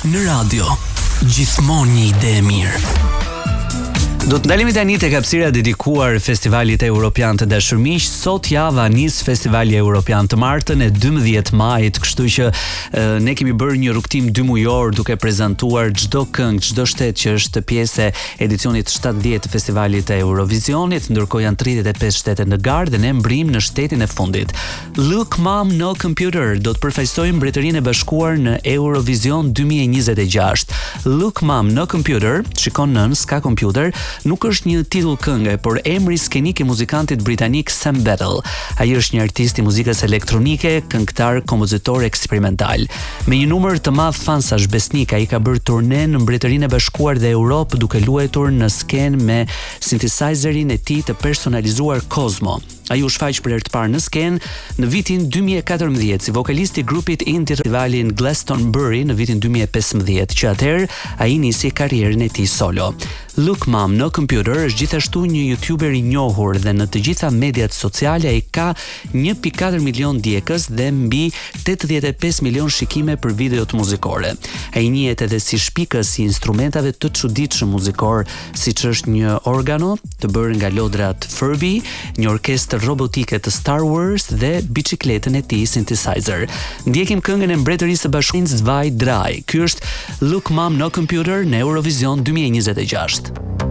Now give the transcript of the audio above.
Në radio, gjithmonë një ide e mirë. Do të ndalemi tani tek hapësira dedikuar Festivalit Evropian të Dashurmiq. Sot java nis Festivali Evropian të martën e 12 majit, kështu që ne kemi bërë një rrugtim 2 mujor duke prezantuar çdo këngë, çdo shtet që është pjesë e edicionit 70 të Festivalit të Eurovisionit, ndërkohë janë 35 shtete në garë dhe ne mbrim në shtetin e fundit. Look Mom No Computer do të përfaqësojë Mbretërinë e Bashkuar në Eurovision 2026. Look Mom No Computer, shikon nën, s'ka kompjuter, nuk është një titull këngë, por emri skenik i muzikantit britanik Sam Battle. Ai është një artist i muzikës elektronike, këngëtar, kompozitor eksperimental. Me një numër të madh fansash besnik, ai ka bërë turne në Mbretërinë e Bashkuar dhe Europë duke luajtur në skenë me synthesizerin e tij të personalizuar Cosmo. Ai u shfaq për herë të parë në skenë në vitin 2014 si vokalist i grupit indie festivalin Glastonbury në vitin 2015, që atëherë ai nisi karrierën e tij solo. Look Mom No Computer është gjithashtu një youtuber i njohur dhe në të gjitha mediat sociale ai ka 1.4 milion djegës dhe mbi 85 milion shikime për videot muzikore. Ai njihet edhe si shpikës i instrumentave të çuditshëm muzikor, siç është një organo të bërë nga lodrat Furby, një orkestër robotike të Star Wars dhe biçikletën e tij synthesizer. Ndjekim këngën e Mbretërisë së Bashkuar Zwei Drei. Ky është Look Mom No Computer në Eurovision 2026.